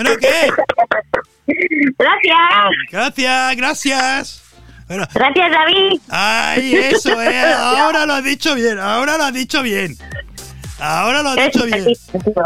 Bueno, ¿qué? Gracias. Gracias. Bueno, Gracias, David. ay, eso, ahora lo has dicho bien, ahora lo has dicho bien.